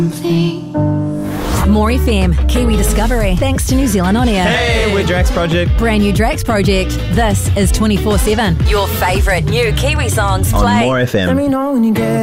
More FM, Kiwi Discovery, thanks to New Zealand On Air. Hey, we're Drax Project. Brand new Drax Project. This is 24/7. Your favourite new Kiwi songs On play. More FM. Let me know when you get